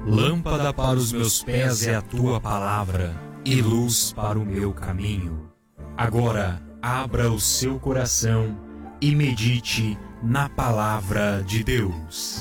Lâmpada para os meus pés é a tua palavra e luz para o meu caminho. Agora, abra o seu coração e medite na palavra de Deus.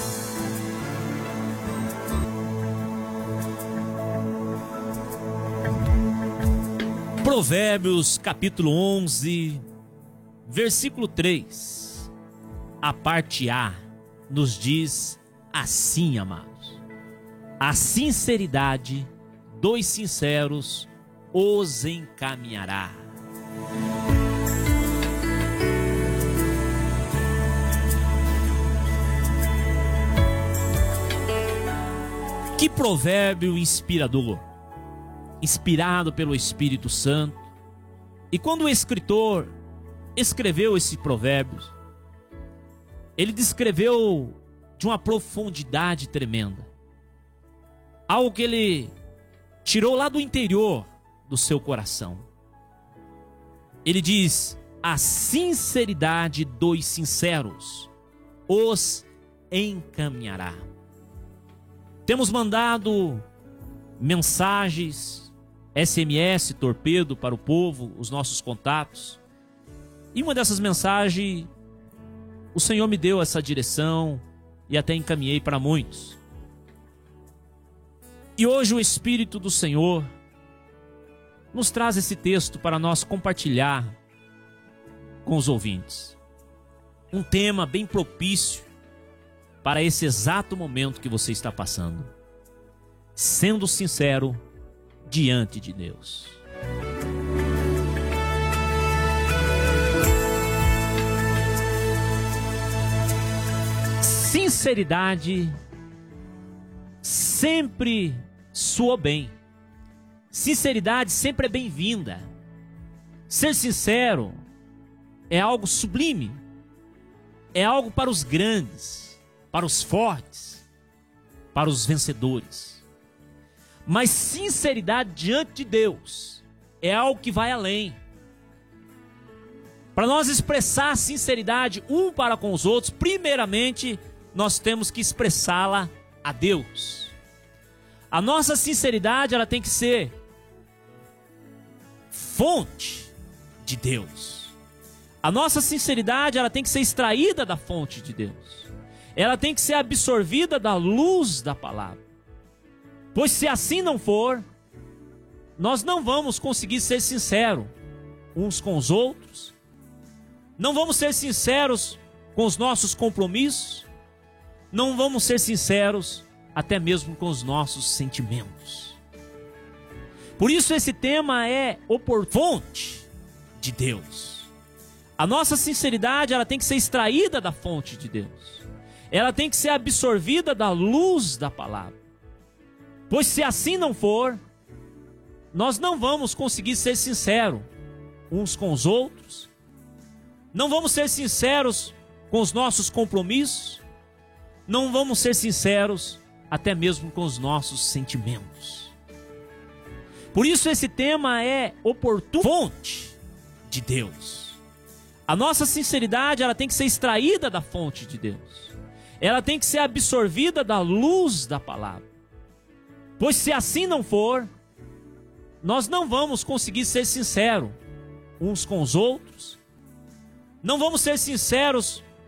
Provérbios capítulo 11, versículo 3, a parte A, nos diz assim, amados: a sinceridade dos sinceros os encaminhará. Que provérbio inspirador, inspirado pelo Espírito Santo. E quando o escritor escreveu esse provérbio, ele descreveu de uma profundidade tremenda, algo que ele tirou lá do interior do seu coração. Ele diz: a sinceridade dos sinceros os encaminhará. Temos mandado mensagens, SMS, torpedo para o povo, os nossos contatos. E uma dessas mensagens, o Senhor me deu essa direção e até encaminhei para muitos. E hoje o Espírito do Senhor nos traz esse texto para nós compartilhar com os ouvintes. Um tema bem propício para esse exato momento que você está passando. Sendo sincero diante de Deus. Sinceridade sempre soa bem. Sinceridade sempre é bem-vinda. Ser sincero é algo sublime. É algo para os grandes, para os fortes, para os vencedores. Mas sinceridade diante de Deus é algo que vai além. Para nós expressar sinceridade um para com os outros, primeiramente nós temos que expressá-la a Deus. A nossa sinceridade, ela tem que ser fonte de Deus. A nossa sinceridade, ela tem que ser extraída da fonte de Deus. Ela tem que ser absorvida da luz da palavra. Pois se assim não for, nós não vamos conseguir ser sinceros uns com os outros. Não vamos ser sinceros com os nossos compromissos. Não vamos ser sinceros até mesmo com os nossos sentimentos. Por isso esse tema é fonte de Deus. A nossa sinceridade, ela tem que ser extraída da fonte de Deus. Ela tem que ser absorvida da luz da palavra. Pois se assim não for, nós não vamos conseguir ser sinceros uns com os outros. Não vamos ser sinceros com os nossos compromissos. Não vamos ser sinceros até mesmo com os nossos sentimentos. Por isso esse tema é fonte de Deus. A nossa sinceridade, ela tem que ser extraída da fonte de Deus. Ela tem que ser absorvida da luz da palavra. Pois se assim não for, nós não vamos conseguir ser sinceros uns com os outros. Não vamos ser sinceros